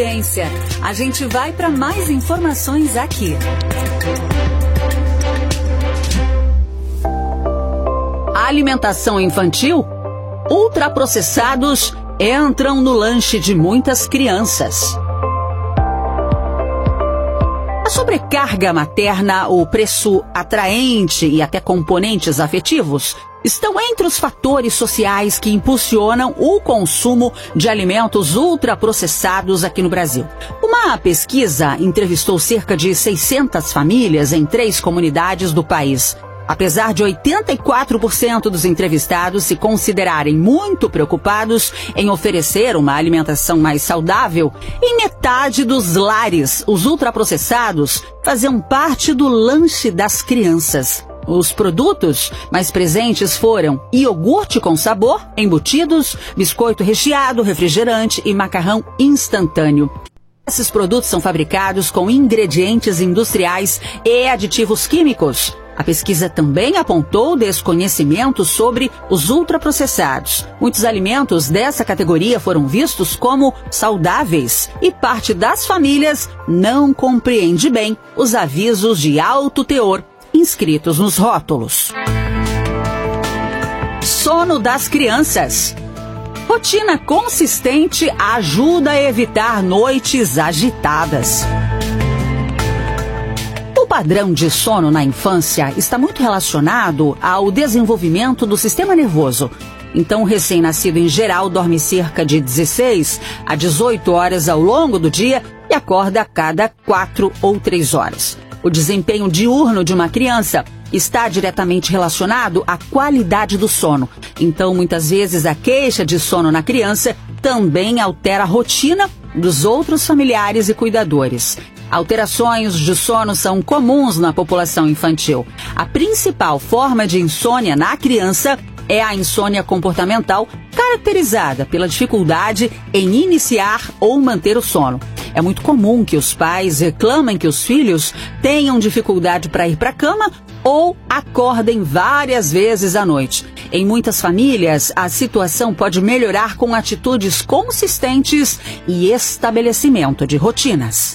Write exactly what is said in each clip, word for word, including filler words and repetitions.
A gente vai para mais informações aqui. A alimentação infantil? Ultraprocessados entram no lanche de muitas crianças. A sobrecarga materna, o preço atraente e até componentes afetivos estão entre os fatores sociais que impulsionam o consumo de alimentos ultraprocessados aqui no Brasil. Uma pesquisa entrevistou cerca de seiscentas famílias em três comunidades do país. Apesar de oitenta e quatro por cento dos entrevistados se considerarem muito preocupados em oferecer uma alimentação mais saudável, em metade dos lares, os ultraprocessados faziam parte do lanche das crianças. Os produtos mais presentes foram iogurte com sabor, embutidos, biscoito recheado, refrigerante e macarrão instantâneo. Esses produtos são fabricados com ingredientes industriais e aditivos químicos. A pesquisa também apontou desconhecimento sobre os ultraprocessados. Muitos alimentos dessa categoria foram vistos como saudáveis e parte das famílias não compreende bem os avisos de alto teor inscritos nos rótulos. Sono das crianças. Rotina consistente ajuda a evitar noites agitadas. O padrão de sono na infância está muito relacionado ao desenvolvimento do sistema nervoso. Então, o recém-nascido em geral dorme cerca de dezesseis a dezoito horas ao longo do dia e acorda a cada quatro ou três horas. O desempenho diurno de uma criança está diretamente relacionado à qualidade do sono. Então, muitas vezes, a queixa de sono na criança também altera a rotina dos outros familiares e cuidadores. Alterações de sono são comuns na população infantil. A principal forma de insônia na criança é a insônia comportamental, caracterizada pela dificuldade em iniciar ou manter o sono. É muito comum que os pais reclamem que os filhos tenham dificuldade para ir para a cama ou acordem várias vezes à noite. Em muitas famílias, a situação pode melhorar com atitudes consistentes e estabelecimento de rotinas.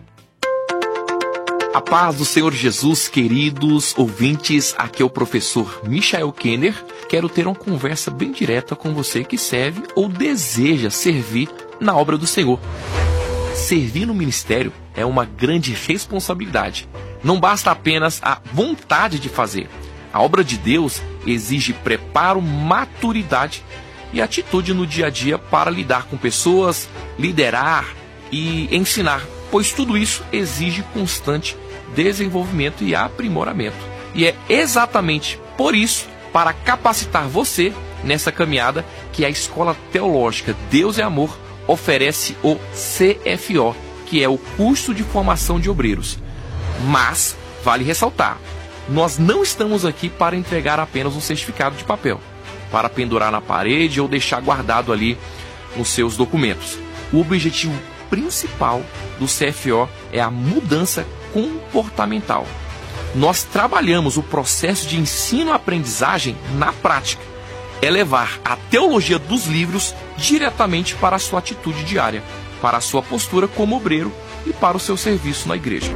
A paz do Senhor Jesus, queridos ouvintes, aqui é o professor Michael Kenner. Quero ter uma conversa bem direta com você que serve ou deseja servir na obra do Senhor. Servir no ministério é uma grande responsabilidade. Não basta apenas a vontade de fazer. A obra de Deus exige preparo, maturidade e atitude no dia a dia para lidar com pessoas, liderar e ensinar, pois tudo isso exige constante desenvolvimento e aprimoramento. E é exatamente por isso, para capacitar você nessa caminhada, que a Escola Teológica Deus é Amor oferece o C F O, que é o curso de formação de obreiros. Mas, vale ressaltar, nós não estamos aqui para entregar apenas um certificado de papel, para pendurar na parede ou deixar guardado ali nos seus documentos. O objetivo principal do C F O é a mudança comportamental. Nós trabalhamos o processo de ensino-aprendizagem na prática. É levar a teologia dos livros diretamente para a sua atitude diária, para a sua postura como obreiro e para o seu serviço na igreja.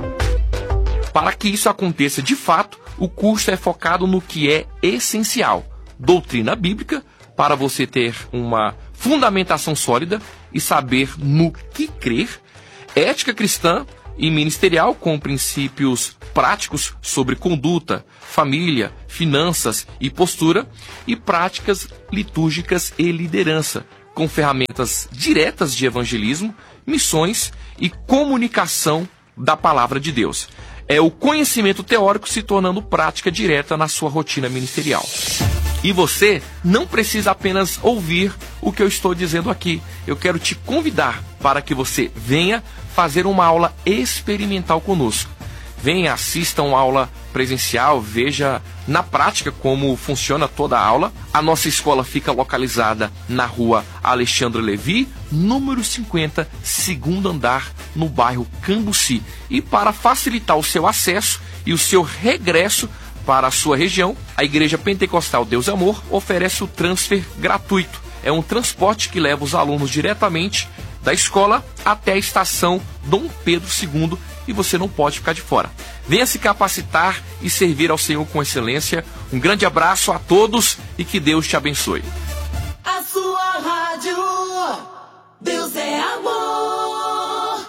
Para que isso aconteça de fato, o curso é focado no que é essencial: doutrina bíblica, para você ter uma fundamentação sólida e saber no que crer, ética cristã e ministerial com princípios práticos sobre conduta, família, finanças e postura, e práticas litúrgicas e liderança, com ferramentas diretas de evangelismo, missões e comunicação da palavra de Deus. É o conhecimento teórico se tornando prática direta na sua rotina ministerial. E você não precisa apenas ouvir o que eu estou dizendo aqui. Eu quero te convidar para que você venha fazer uma aula experimental conosco. Venha, assista uma aula presencial, veja na prática como funciona toda a aula. A nossa escola fica localizada na rua Alexandre Levi, número cinquenta, segundo andar, no bairro Cambuci. E para facilitar o seu acesso e o seu regresso para a sua região, a Igreja Pentecostal Deus é Amor oferece o transfer gratuito. É um transporte que leva os alunos diretamente da escola até a estação Dom Pedro segundo, e você não pode ficar de fora. Venha se capacitar e servir ao Senhor com excelência. Um grande abraço a todos e que Deus te abençoe. A sua rádio, Deus é amor.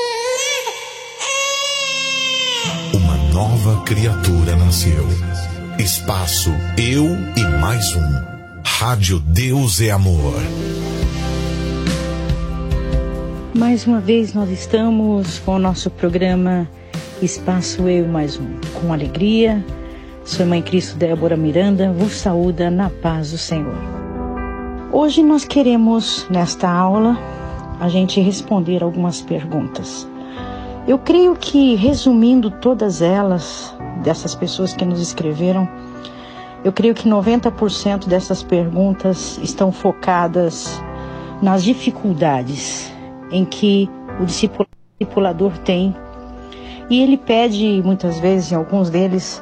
Uma nova criatura nasceu. Espaço Eu e Mais Um. Rádio Deus é Amor. Mais uma vez nós estamos com o nosso programa Espaço Eu e Mais Um. Com alegria, sua Mãe Cristo Débora Miranda vos saúda na paz do Senhor. Hoje nós queremos, nesta aula, a gente responder algumas perguntas. Eu creio que, resumindo todas elas, dessas pessoas que nos escreveram, eu creio que noventa por cento dessas perguntas estão focadas nas dificuldades em que o discipulador tem. E ele pede, muitas vezes, em alguns deles,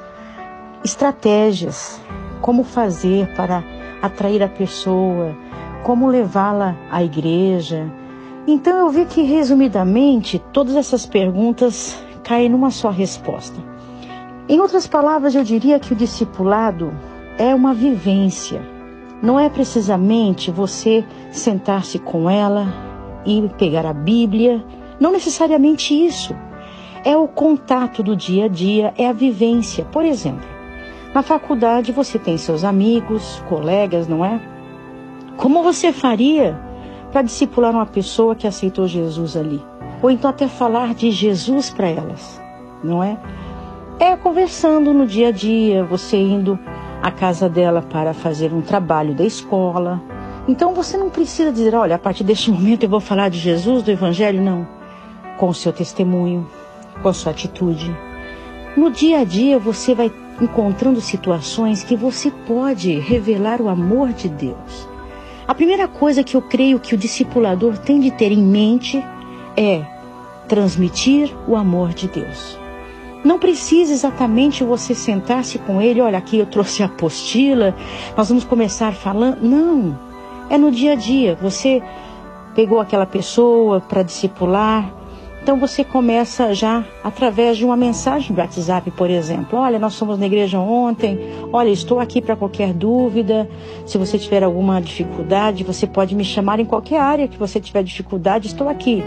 estratégias, como fazer para atrair a pessoa, como levá-la à igreja. Então eu vi que, resumidamente, todas essas perguntas caem numa só resposta. Em outras palavras, eu diria que o discipulado é uma vivência. Não é precisamente você sentar-se com ela e pegar a Bíblia. Não necessariamente isso. É o contato do dia a dia, é a vivência. Por exemplo, na faculdade você tem seus amigos, colegas, não é? Como você faria para discipular uma pessoa que aceitou Jesus ali? Ou então até falar de Jesus para elas, não é? É conversando no dia a dia, você indo à casa dela para fazer um trabalho da escola. Então você não precisa dizer, olha, a partir deste momento eu vou falar de Jesus, do Evangelho, não. Com o seu testemunho, com a sua atitude. No dia a dia você vai encontrando situações que você pode revelar o amor de Deus. A primeira coisa que eu creio que o discipulador tem de ter em mente é transmitir o amor de Deus. Não precisa exatamente você sentar-se com ele, olha, aqui eu trouxe a apostila, nós vamos começar falando. Não, é no dia a dia. Você pegou aquela pessoa para discipular, então você começa já através de uma mensagem do WhatsApp, por exemplo. Olha, nós fomos na igreja ontem, olha, estou aqui para qualquer dúvida, se você tiver alguma dificuldade, você pode me chamar em qualquer área que você tiver dificuldade, estou aqui.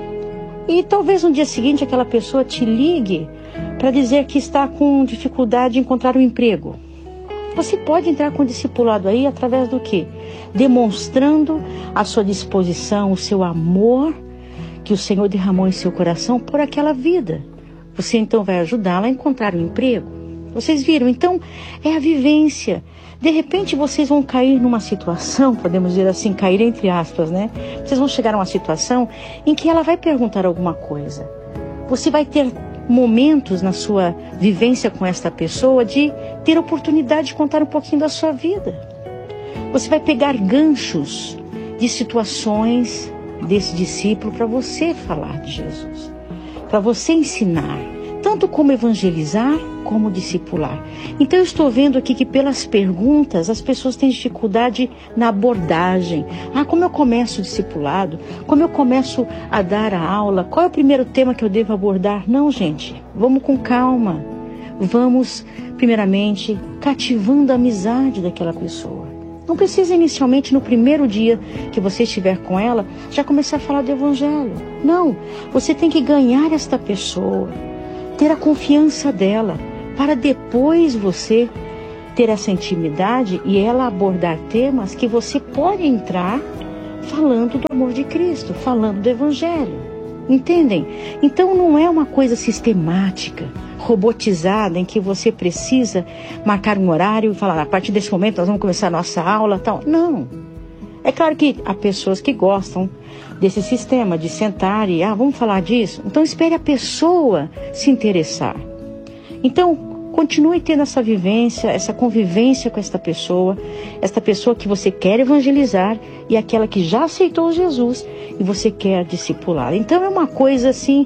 E talvez no dia seguinte aquela pessoa te ligue para dizer que está com dificuldade de encontrar um emprego. Você pode entrar com o discipulado aí através do quê? Demonstrando a sua disposição, o seu amor que o Senhor derramou em seu coração por aquela vida. Você então vai ajudá-la a encontrar um emprego. Vocês viram? Então é a vivência. De repente vocês vão cair numa situação, podemos dizer assim, cair entre aspas, né? Vocês vão chegar a uma situação em que ela vai perguntar alguma coisa. Você vai ter momentos na sua vivência com esta pessoa de ter a oportunidade de contar um pouquinho da sua vida. Você vai pegar ganchos de situações desse discípulo para você falar de Jesus, para você ensinar, tanto como evangelizar, como discipular. Então eu estou vendo aqui que pelas perguntas as pessoas têm dificuldade na abordagem. Ah, como eu começo o discipulado? Como eu começo a dar a aula? Qual é o primeiro tema que eu devo abordar? Não, gente, vamos com calma. Vamos, primeiramente, cativando a amizade daquela pessoa. Não precisa inicialmente, no primeiro dia que você estiver com ela, já começar a falar do Evangelho. Não, você tem que ganhar esta pessoa, ter a confiança dela, para depois você ter essa intimidade e ela abordar temas que você pode entrar falando do amor de Cristo, falando do Evangelho. Entendem? Então não é uma coisa sistemática, robotizada, em que você precisa marcar um horário e falar, a partir desse momento nós vamos começar a nossa aula, tal. Não. É claro que há pessoas que gostam desse sistema de sentar e, ah, vamos falar disso? Então espere a pessoa se interessar. Então, continue tendo essa vivência, essa convivência com esta pessoa, esta pessoa que você quer evangelizar e aquela que já aceitou Jesus e você quer discipular. Então é uma coisa assim,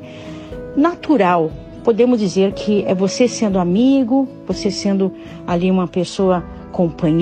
natural. Podemos dizer que é você sendo amigo, você sendo ali uma pessoa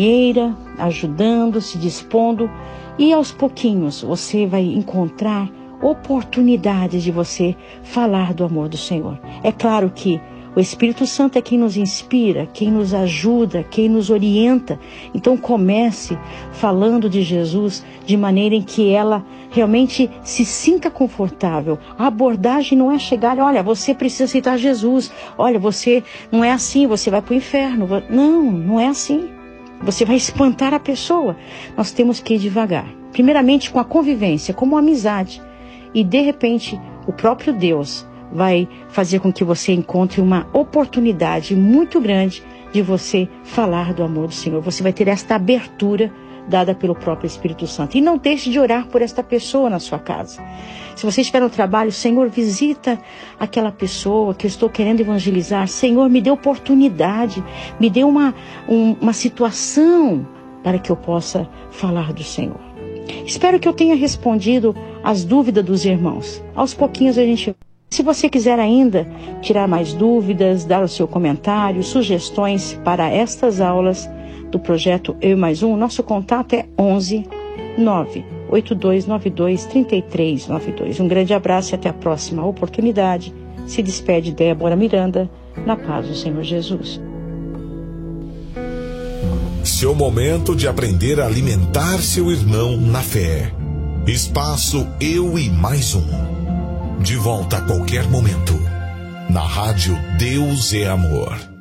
companheira, ajudando, se dispondo, e aos pouquinhos você vai encontrar oportunidades de você falar do amor do Senhor. É claro que o Espírito Santo é quem nos inspira, quem nos ajuda, quem nos orienta. Então comece falando de Jesus de maneira em que ela realmente se sinta confortável. A abordagem não é chegar, olha, você precisa aceitar Jesus. Olha, você não é assim, você vai para o inferno. Não, não é assim. Você vai espantar a pessoa. Nós temos que ir devagar. Primeiramente com a convivência, como uma amizade. E de repente, o próprio Deus vai fazer com que você encontre uma oportunidade muito grande de você falar do amor do Senhor. Você vai ter esta abertura dada pelo próprio Espírito Santo. E não deixe de orar por esta pessoa na sua casa. Se você estiver no trabalho, Senhor, visita aquela pessoa que eu estou querendo evangelizar. Senhor, me dê oportunidade, me dê uma, um, uma situação para que eu possa falar do Senhor. Espero que eu tenha respondido às dúvidas dos irmãos. Aos pouquinhos a gente... Se você quiser ainda tirar mais dúvidas, dar o seu comentário, sugestões para estas aulas do projeto Eu Mais Um, nosso contato é onze, nove oito dois nove dois, três três nove dois. Um grande abraço e até a próxima oportunidade. Se despede Débora Miranda, na paz do Senhor Jesus. Seu momento de aprender a alimentar seu irmão na fé. Espaço Eu e Mais Um. De volta a qualquer momento. Na rádio Deus é Amor.